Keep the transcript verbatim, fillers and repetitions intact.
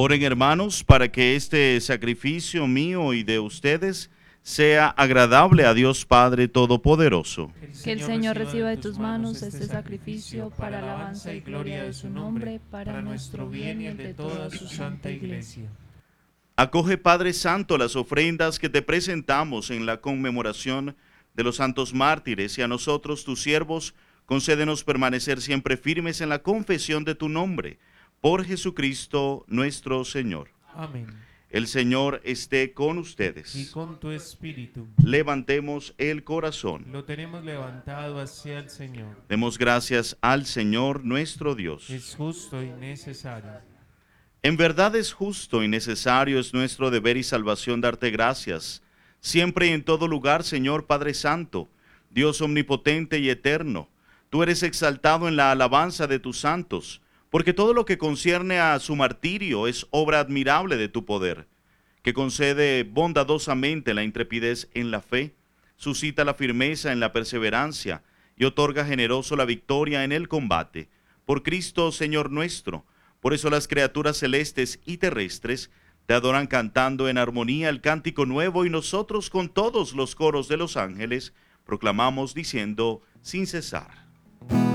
Oren, hermanos, para que este sacrificio mío y de ustedes sea agradable a Dios Padre Todopoderoso. Que el Señor reciba de tus manos este sacrificio para alabanza y gloria de su nombre, para nuestro bien y el de toda su santa iglesia. Acoge, Padre Santo, las ofrendas que te presentamos en la conmemoración de los santos mártires, y a nosotros, tus siervos, concédenos permanecer siempre firmes en la confesión de tu nombre. Por Jesucristo nuestro Señor. Amén. El Señor esté con ustedes. Y con tu espíritu. Levantemos el corazón. Lo tenemos levantado hacia el Señor. Demos gracias al Señor nuestro Dios. Es justo y necesario. En verdad es justo y necesario, es nuestro deber y salvación darte gracias, siempre y en todo lugar, Señor Padre Santo, Dios omnipotente y eterno. Tú eres exaltado en la alabanza de tus santos, porque todo lo que concierne a su martirio es obra admirable de tu poder, que concede bondadosamente la intrepidez en la fe, suscita la firmeza en la perseverancia y otorga generoso la victoria en el combate. Por Cristo, Señor nuestro. Por eso las criaturas celestes y terrestres te adoran cantando en armonía el cántico nuevo, y nosotros con todos los coros de los ángeles proclamamos diciendo sin cesar: